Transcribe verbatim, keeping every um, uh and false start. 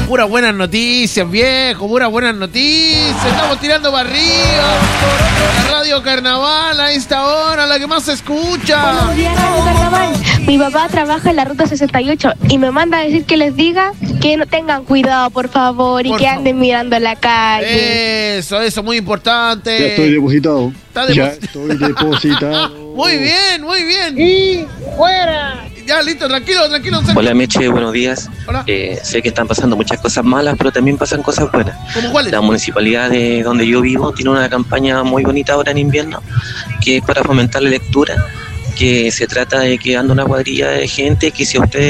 Puras buenas noticias, viejo, puras buenas noticias. Estamos tirando para arriba. La Radio Carnaval a esta hora, la que más se escucha. Buenos días, Radio Carnaval. Mi papá trabaja en la ruta sesenta y ocho y me manda a decir que les diga que no tengan cuidado, por favor, y Por que favor. anden mirando la calle. Eso, eso, muy importante. Ya estoy depositado. Está Ya depos- estoy depositado. Muy bien, muy bien. Y fuera. Ya, listo, tranquilo, tranquilo. Hola Meche, buenos días. Hola. Eh, sé que están pasando muchas cosas malas, pero también pasan cosas buenas. ¿Cómo cuáles? La municipalidad de donde yo vivo tiene una campaña muy bonita ahora en invierno, que es para fomentar la lectura, que se trata de que anda una cuadrilla de gente que si a usted